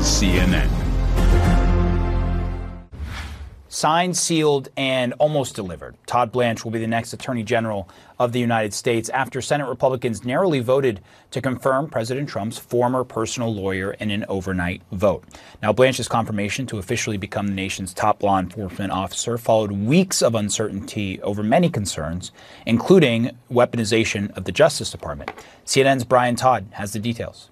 CNN. Signed, sealed, and almost delivered. Todd Blanche will be the next Attorney General of the United States after Senate Republicans narrowly voted to confirm President Trump's former personal lawyer in an overnight vote. Now, Blanche's confirmation to officially become the nation's top law enforcement officer followed weeks of uncertainty over many concerns, including weaponization of the Justice Department. CNN's Brian Todd has the details.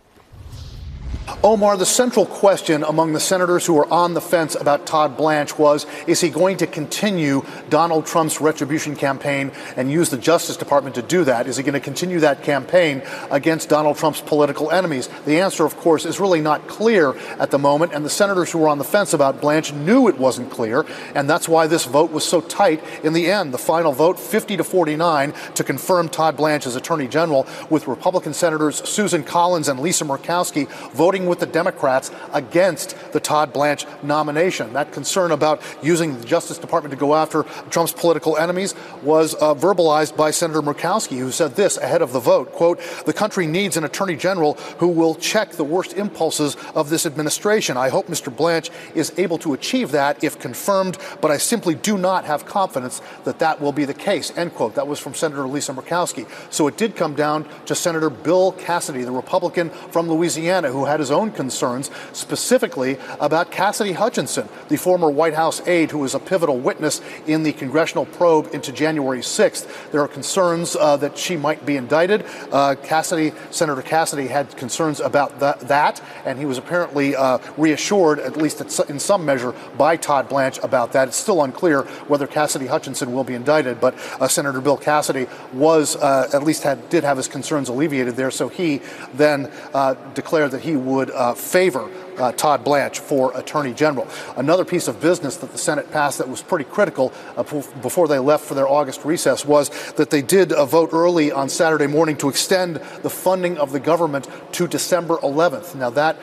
Omar, the central question among the senators who were on the fence about Todd Blanche was, is he going to continue Donald Trump's retribution campaign and use the Justice Department to do that? Is he going to continue that campaign against Donald Trump's political enemies? The answer, of course, is really not clear at the moment, and the senators who were on the fence about Blanche knew it wasn't clear, and that's why this vote was so tight in the end. The final vote, 50-49, to confirm Todd Blanche as Attorney General, with Republican Senators Susan Collins and Lisa Murkowski voting with the Democrats against the Todd Blanche nomination. That concern about using the Justice Department to go after Trump's political enemies was verbalized by Senator Murkowski, who said this ahead of the vote, quote, "The country needs an Attorney General who will check the worst impulses of this administration. I hope Mr. Blanche is able to achieve that if confirmed, but I simply do not have confidence that that will be the case," end quote. That was from Senator Lisa Murkowski. So it did come down to Senator Bill Cassidy, the Republican from Louisiana, who had his own concerns, specifically about Cassidy Hutchinson, the former White House aide who was a pivotal witness in the congressional probe into January 6th. There are concerns that she might be indicted. Senator Cassidy had concerns about that, and he was apparently reassured, at least in some measure, by Todd Blanche about that. It's still unclear whether Cassidy Hutchinson will be indicted, but Senator Bill Cassidy was did have his concerns alleviated there, so he then declared that he would favor Todd Blanche for Attorney General. Another piece of business that the Senate passed that was pretty critical before they left for their August recess was that they did vote early on Saturday morning to extend the funding of the government to December 11th. Now that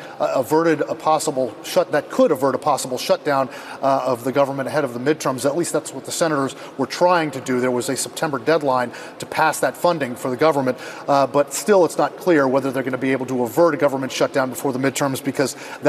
could avert a possible shutdown of the government ahead of the midterms. At least that's what the senators were trying to do. There was a September deadline to pass that funding for the government, but still it's not clear whether they're going to be able to avert a government shutdown before the midterms, because